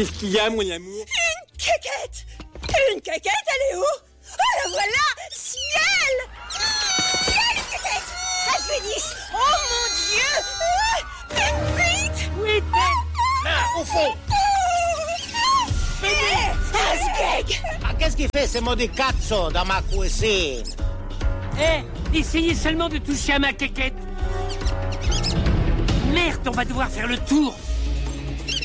Qu'est-ce qu'il y a, mon amour? Une quéquette! Une quéquette, elle est où? Oh, la voilà! Ciel! Ciel, une quéquette! La péniche! Oh, mon Dieu! Vite! Oui, Là, au fond! Asgeg! Ah, qu'est-ce qu'il fait, ce mot de cazzo dans ma cuisine? Essayez seulement de toucher à ma quéquette. Merde, on va devoir faire le tour.